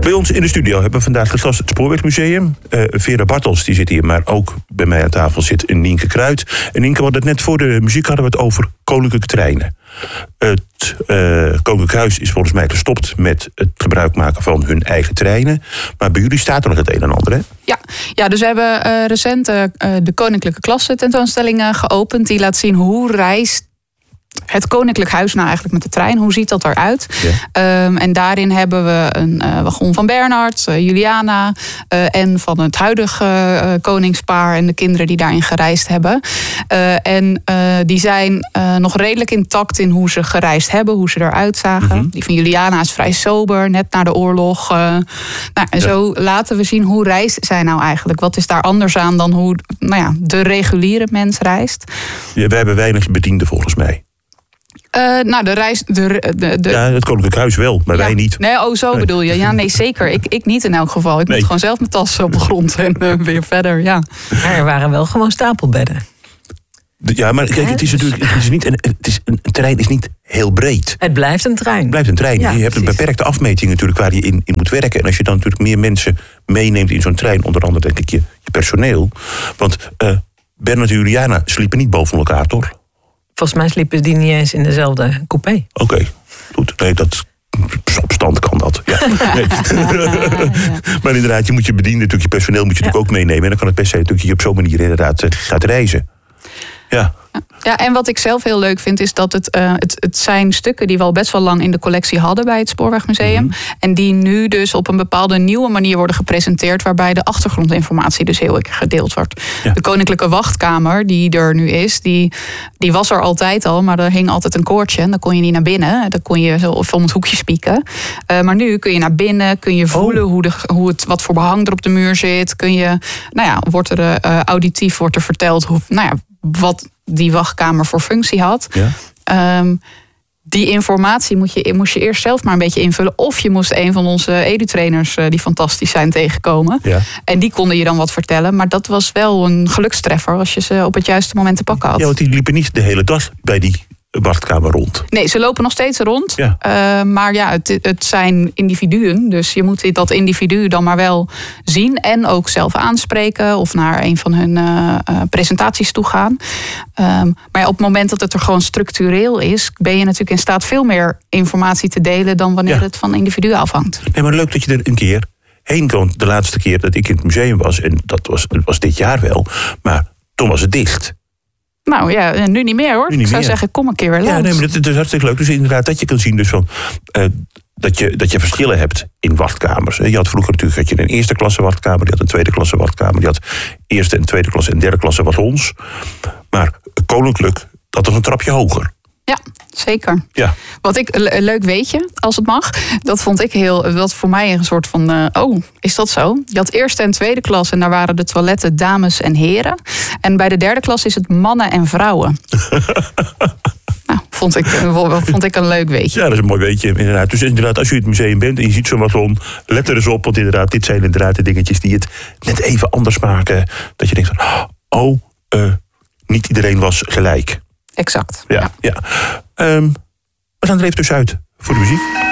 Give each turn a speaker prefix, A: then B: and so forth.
A: Bij ons in de studio hebben we vandaag het Spoorwegmuseum. Vera Bartels die zit hier, maar ook bij mij aan tafel zit Nienke Kruid. En Nienke, we hadden het net voor de muziek hadden we het over koninklijke treinen. Het Koninklijk Huis is volgens mij gestopt met het gebruik maken van hun eigen treinen. Maar bij jullie staat er nog het een en ander, hè?
B: Ja, dus we hebben recent de Koninklijke Klasse tentoonstelling geopend. Die laat zien hoe reist het Koninklijk Huis nou eigenlijk met de trein. Hoe ziet dat eruit? Ja. En daarin hebben we een wagon van Bernhard, Juliana en van het huidige koningspaar en de kinderen die daarin gereisd hebben. En die zijn nog redelijk intact in hoe ze gereisd hebben, hoe ze eruit zagen. Mm-hmm. Die van Juliana is vrij sober, net na de oorlog. Zo laten we zien hoe reist zij nou eigenlijk. Wat is daar anders aan dan hoe de reguliere mens reist?
A: Ja, we hebben weinig bedienden volgens mij.
B: De reis.
A: Ja, het Koninklijk Huis wel, maar wij niet.
B: Nee, zo bedoel je. Ja, nee, zeker. Ik niet in elk geval. Ik moet gewoon zelf mijn tas op de grond en weer verder. Ja.
C: Maar er waren wel gewoon stapelbedden.
A: Ja, maar kijk, het is natuurlijk. Een trein is niet heel breed.
C: Het blijft een trein.
A: Het blijft een trein.
C: Ja,
A: je hebt een beperkte afmeting natuurlijk waar je in moet werken. En als je dan natuurlijk meer mensen meeneemt in zo'n trein, onder andere denk ik je personeel. Want Bernhard en Juliana sliepen niet boven elkaar, toch?
C: Volgens mij sliepen die niet eens in dezelfde coupé.
A: Oké, goed. Nee, dat op stand kan dat. Ja. Nee. Maar inderdaad, je moet je bedienen, natuurlijk je personeel moet je natuurlijk ook meenemen. En dan kan het best zijn dat je op zo'n manier inderdaad gaat reizen. Ja.
B: Ja, en wat ik zelf heel leuk vind is dat het zijn stukken die we al best wel lang in de collectie hadden bij het Spoorwegmuseum. Mm-hmm. En die nu dus op een bepaalde nieuwe manier worden gepresenteerd, waarbij de achtergrondinformatie dus heel erg gedeeld wordt. Ja. De Koninklijke Wachtkamer die er nu is, die was er altijd al, maar er hing altijd een koordje en dan kon je niet naar binnen. Dan kon je zo om het hoekje spieken. Maar nu kun je naar binnen, kun je voelen wat voor behang er op de muur zit. Kun je, wordt er auditief verteld wat die wachtkamer voor functie had. Ja. Die informatie moest je eerst zelf maar een beetje invullen. Of je moest een van onze edu-trainers die fantastisch zijn tegenkomen. Ja. En die konden je dan wat vertellen. Maar dat was wel een gelukstreffer als je ze op het juiste moment te pakken had.
A: Ja, want die liepen niet de hele dag bij die wachtkamer rond.
B: Nee, ze lopen nog steeds rond. Ja. Maar ja, het zijn individuen. Dus je moet dat individu dan maar wel zien. En ook zelf aanspreken. Of naar een van hun presentaties toe gaan. Maar op het moment dat het er gewoon structureel is, ben je natuurlijk in staat veel meer informatie te delen dan wanneer het van individuen afhangt.
A: Nee, maar leuk dat je er een keer heen kon. De laatste keer dat ik in het museum was, en dat was dit jaar wel. Maar toen was het dicht.
B: Nou ja, nu niet meer hoor. Ik zou zeggen, kom een keer weer langs.
A: Ja, nee, maar dat is hartstikke leuk. Dus inderdaad, dat je kan zien dus van dat je verschillen hebt in wachtkamers. Je had vroeger natuurlijk een eerste klasse wachtkamer, je had een tweede klasse wachtkamer, je had eerste en tweede klasse en derde klasse wagons. Maar koninklijk, dat was een trapje hoger.
B: Ja, zeker.
A: Ja.
B: Wat ik leuk weetje, als het mag, dat vond ik dat voor mij een soort van, is dat zo? Je had eerste en tweede klas en daar waren de toiletten dames en heren. En bij de derde klas is het mannen en vrouwen. Vond ik een leuk weetje.
A: Ja, dat is een mooi weetje, inderdaad. Dus inderdaad, als je in het museum bent en je ziet zo'n wagon, let er eens op, want inderdaad, dit zijn inderdaad de dingetjes die het net even anders maken. Dat je denkt van, niet iedereen was gelijk.
B: Exact.
A: Ja. We gaan er even tussenuit voor de muziek.